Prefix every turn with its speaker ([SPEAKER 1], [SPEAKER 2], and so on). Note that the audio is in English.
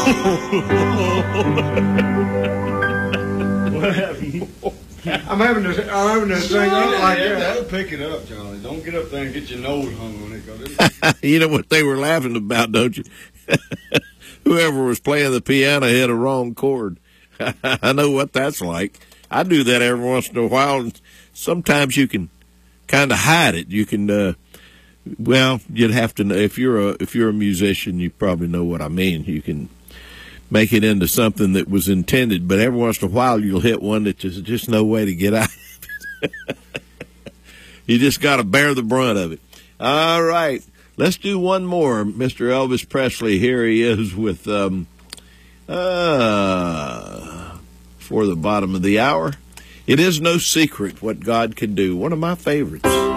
[SPEAKER 1] What happened?
[SPEAKER 2] I'm having to sing up like that.
[SPEAKER 1] That'll pick it up, Charlie. Don't get up there and get your nose hung on it.
[SPEAKER 3] You know what they were laughing about, don't you? Whoever was playing the piano hit a wrong chord. I know what that's like. I do that every once in a while. And sometimes you can kind of hide it. You can, well, you'd have to know. If you're a musician, you probably know what I mean. You can make it into something that was intended, but every once in a while you'll hit one that there's just no way to get out of it. You just got to bear the brunt of it. All right. Let's do one more. Mr. Elvis Presley, here he is with, for the bottom of the hour. It is no secret what God can do. One of my favorites.